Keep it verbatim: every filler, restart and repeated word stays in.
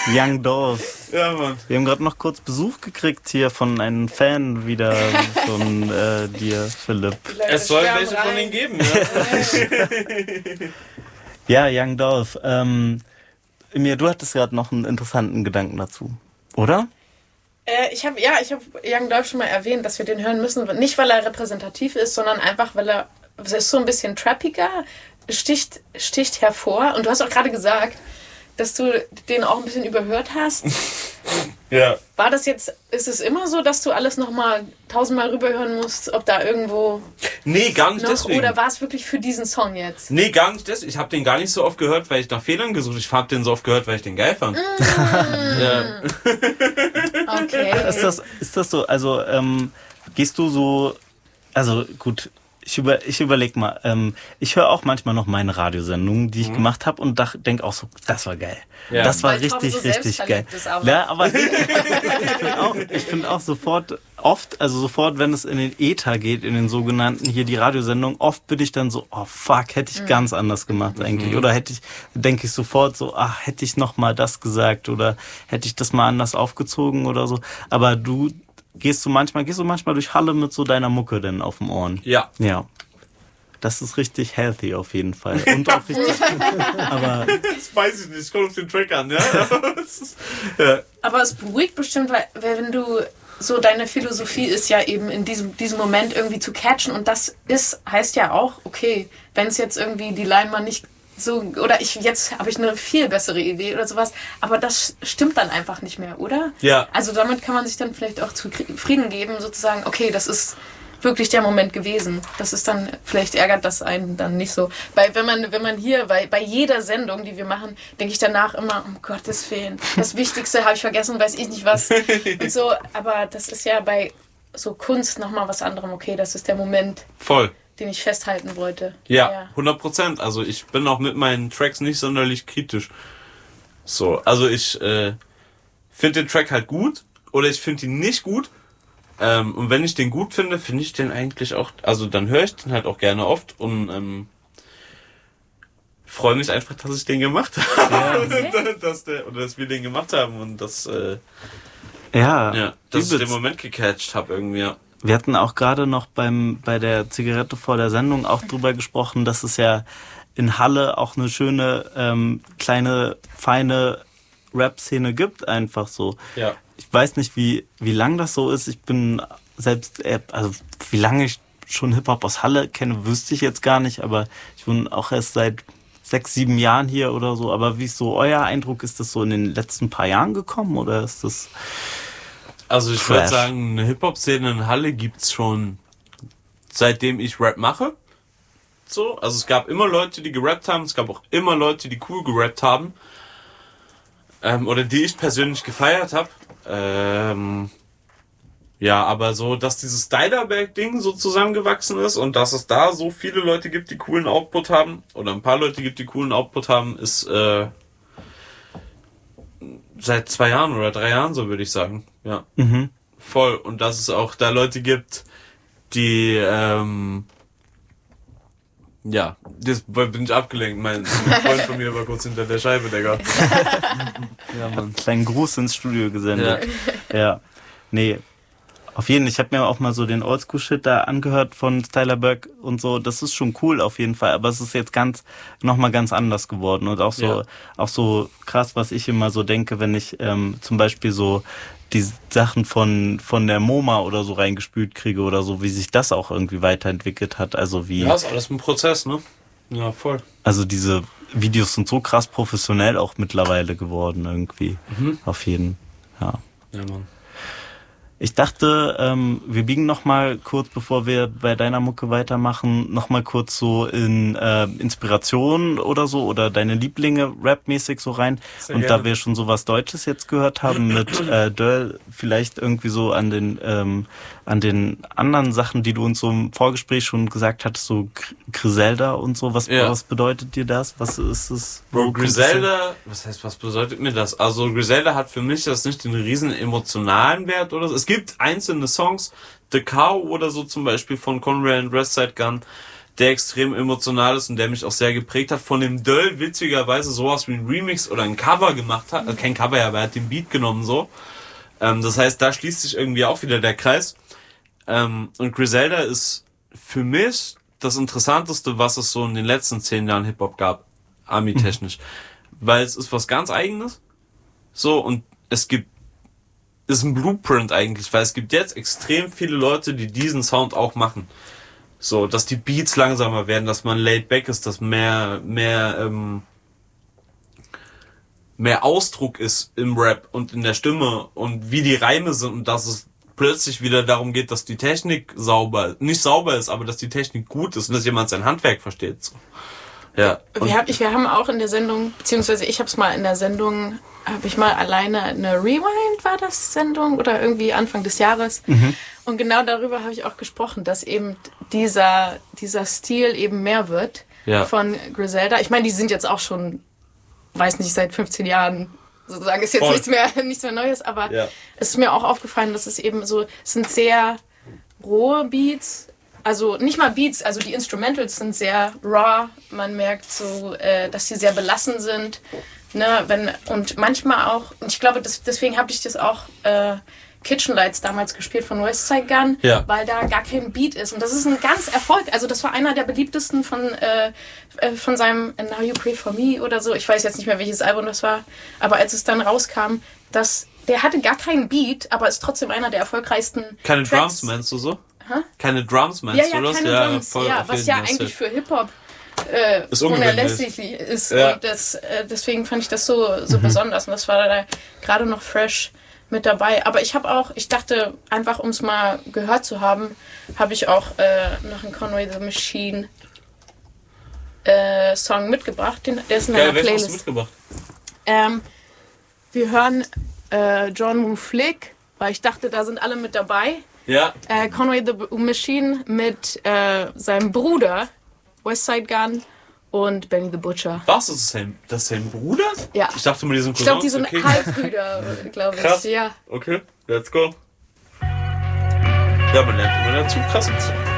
Young Dolph. Ja, Mann. Wir haben gerade noch kurz Besuch gekriegt hier von einem Fan wieder von äh, dir, Philipp. Es soll welche rein. Von denen geben, ja. Ja, Young Dolph. Ähm, Emir, du hattest gerade noch einen interessanten Gedanken dazu, oder? Äh, ich habe ja, ich habe Young Dolph schon mal erwähnt, dass wir den hören müssen. Nicht, weil er repräsentativ ist, sondern einfach, weil er, er ist so ein bisschen trappiger, sticht, sticht hervor. Und du hast auch gerade gesagt, dass du den auch ein bisschen überhört hast. Ja. War das jetzt, ist es immer so, dass du alles nochmal tausendmal rüberhören musst, ob da irgendwo... Nee, gar nicht noch, deswegen. Oder war es wirklich für diesen Song jetzt? Nee, gar nicht deswegen. Ich habe den gar nicht so oft gehört, weil ich nach Fehlern gesucht habe. Ich habe den so oft gehört, weil ich den geil fand. Mm. Ja. Okay. Ist das, ist das so, also ähm, gehst du so, also gut... Ich, über, ich überleg mal, ähm, ich höre auch manchmal noch meine Radiosendungen, die ich mhm. gemacht habe und denke auch so, das war geil. Ja. Das war Weil richtig, so richtig geil. Aber. Ja, aber ich finde auch, ich find auch sofort, oft, also sofort, wenn es in den Äther geht, in den sogenannten, hier die Radiosendung, oft bin ich dann so, oh fuck, hätte ich mhm. ganz anders gemacht eigentlich. Mhm. Oder hätte ich, denke ich sofort so, ach, hätte ich noch mal das gesagt oder hätte ich das mal anders aufgezogen oder so. Aber du... Gehst du manchmal, gehst du manchmal durch Halle mit so deiner Mucke denn auf dem Ohren? Ja. Ja. Das ist richtig healthy auf jeden Fall. Und auch richtig, aber... Das weiß ich nicht, es kommt auf den Track an, ja. ja. Aber es beruhigt bestimmt, weil wenn du, so deine Philosophie ist ja eben in diesem, diesem Moment irgendwie zu catchen und das ist, heißt ja auch, okay, wenn es jetzt irgendwie die Line mal nicht so, oder ich, jetzt habe ich eine viel bessere Idee oder sowas, aber das stimmt dann einfach nicht mehr, oder? Ja. Also damit kann man sich dann vielleicht auch zufrieden geben, sozusagen, okay, das ist wirklich der Moment gewesen. Das ist dann, vielleicht ärgert das einen dann nicht so. Weil wenn man, wenn man hier, bei, bei jeder Sendung, die wir machen, denke ich danach immer, um Gottes Willen, das Wichtigste habe ich vergessen, weiß ich nicht was. Und so, aber das ist ja bei so Kunst nochmal was anderem, okay, das ist der Moment. Voll. Den ich festhalten wollte. Ja, ja, hundert Prozent. Also ich bin auch mit meinen Tracks nicht sonderlich kritisch. So, also ich äh, finde den Track halt gut oder ich finde ihn nicht gut. Ähm, und wenn ich den gut finde, finde ich den eigentlich auch, also dann höre ich den halt auch gerne oft und ähm, freue mich einfach, dass ich den gemacht habe. Ja. Okay. dass, der, oder dass wir den gemacht haben und dass, äh, ja, ja, dass ich den Moment gecatcht habe irgendwie, ja. Wir hatten auch gerade noch beim bei der Zigarette vor der Sendung auch drüber gesprochen, dass es ja in Halle auch eine schöne, ähm, kleine, feine Rap-Szene gibt, einfach so. Ja. Ich weiß nicht, wie wie lang das so ist. Ich bin selbst, also wie lange ich schon Hip-Hop aus Halle kenne, wüsste ich jetzt gar nicht, aber ich wohne auch erst seit sechs, sieben Jahren hier oder so. Aber wie ist so euer Eindruck? Ist das so in den letzten paar Jahren gekommen oder ist das... Also ich würde sagen, eine Hip-Hop-Szene in Halle gibt's schon seitdem ich Rap mache. So, also es gab immer Leute, die gerappt haben, es gab auch immer Leute, die cool gerappt haben. Ähm, oder die ich persönlich gefeiert habe. Ähm, ja, aber so, dass dieses Stylerberg-Ding so zusammengewachsen ist und dass es da so viele Leute gibt, die coolen Output haben, oder ein paar Leute gibt, die coolen Output haben, ist äh, seit zwei Jahren oder drei Jahren so, würde ich sagen. Ja, mhm. Voll. Und dass es auch da Leute gibt, die, ähm, ja, jetzt bin ich abgelenkt. Mein Freund von mir war kurz hinter der Scheibe, Digga. Ja, Mann. Kleinen Gruß ins Studio gesendet. Ja. Ja. Nee. Auf jeden Fall, ich habe mir auch mal so den Oldschool-Shit da angehört von Stylerberg und so. Das ist schon cool auf jeden Fall, aber es ist jetzt ganz nochmal ganz anders geworden und auch so Ja. auch so krass, was ich immer so denke, wenn ich ähm, zum Beispiel so die Sachen von von der MoMA oder so reingespült kriege oder so, wie sich das auch irgendwie weiterentwickelt hat. Also wie Ja, ist alles ein Prozess, ne? Ja, voll. Also diese Videos sind so krass professionell auch mittlerweile geworden irgendwie. Mhm. Auf jeden, ja. Ja, Mann. Ich dachte, ähm, wir biegen noch mal kurz, bevor wir bei deiner Mucke weitermachen, noch mal kurz so in äh, Inspiration oder so oder deine Lieblinge rapmäßig so rein. Sehr und gerne. da wir schon so was Deutsches jetzt gehört haben mit äh, Döll, vielleicht irgendwie so an den ähm, an den anderen Sachen, die du uns so im Vorgespräch schon gesagt hattest, so Gr- Griselda und so. Was, Ja. was bedeutet dir das? Was ist es? Bro, Wo kommt es Griselda, was heißt, was bedeutet mir das? Also Griselda hat für mich das nicht den riesen emotionalen Wert oder so. Es gibt einzelne Songs, The Cow oder so zum Beispiel von Conway und Westside Gun, der extrem emotional ist und der mich auch sehr geprägt hat, von dem Döll witzigerweise sowas wie ein Remix oder ein Cover gemacht hat, also kein Cover, aber er hat den Beat genommen so. Ähm, das heißt, da schließt sich irgendwie auch wieder der Kreis. Ähm, und Griselda ist für mich das Interessanteste, was es so in den letzten zehn Jahren Hip-Hop gab, Ami-technisch. Mhm. Weil es ist was ganz Eigenes. So, und es gibt, ist ein Blueprint eigentlich, weil es gibt jetzt extrem viele Leute, die diesen Sound auch machen. So, dass die Beats langsamer werden, dass man laid back ist, dass mehr, mehr, ähm, mehr Ausdruck ist im Rap und in der Stimme und wie die Reime sind und dass es plötzlich wieder darum geht, dass die Technik sauber, nicht sauber ist, aber dass die Technik gut ist und dass jemand sein Handwerk versteht. So. Ja. Wir haben, wir haben auch in der Sendung, beziehungsweise ich habe es mal in der Sendung, habe ich mal alleine eine Rewind, war das Sendung oder irgendwie Anfang des Jahres. Mhm. Und genau darüber habe ich auch gesprochen, dass eben dieser, dieser Stil eben mehr wird ja. von Griselda. Ich meine, die sind jetzt auch schon, weiß nicht, seit fünfzehn Jahren sozusagen, ist jetzt Voll. nichts mehr, nichts mehr Neues, aber ja. es ist mir auch aufgefallen, dass es eben so, es sind sehr rohe Beats, also nicht mal Beats, also die Instrumentals sind sehr raw, man merkt so, äh, dass sie sehr belassen sind, ne, wenn, und manchmal auch, und ich glaube, das, deswegen habe ich das auch, äh, Kitchen Lights damals gespielt von Westside Gunn, ja. weil da gar kein Beat ist. Und das ist ein ganz Erfolg. Also das war einer der beliebtesten von, äh, von seinem Now You Pray For Me oder so. Ich weiß jetzt nicht mehr, welches Album das war. Aber als es dann rauskam, dass der hatte gar keinen Beat, aber ist trotzdem einer der erfolgreichsten Keine Tracks. Drums meinst du so? Hä? Keine Drums meinst ja, ja, du das? keine Ja, Drums. voll Ja, was ja eigentlich für Hip-Hop äh, ist unerlässlich ist. Ja. Und das, äh, deswegen fand ich das so, so mhm. besonders. Und das war da gerade noch fresh mit dabei. Aber ich habe auch, ich dachte, einfach um es mal gehört zu haben, habe ich auch äh, noch einen Conway the Machine äh, Song mitgebracht. Den, der ist in Geil, einer Playlist. Hast du mitgebracht? Ähm, wir hören äh, John Woo Flick, weil ich dachte, da sind alle mit dabei. Ja. Äh, Conway the Machine mit äh, seinem Bruder Westside Gunn und Benny the Butcher. Was? Das ist sein, das ist sein Bruder? Ja. Ich dachte mal, die sind Cousins. Ich glaube, die sind okay. Halbbrüder, glaube ich. Krass. Ja. Okay, let's go. Ja, man lernt immer dazu. Krass.